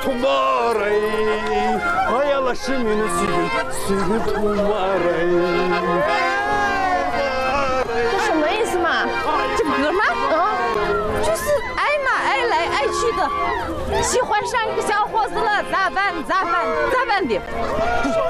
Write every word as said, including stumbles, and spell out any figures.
tomorrow， 哎呀，那是你的心，心的 tomorrow。 这什么意思嘛？这歌吗？啊，就是爱嘛，爱来爱去的，喜欢上一个小伙子了，咋办？咋办？咋办的？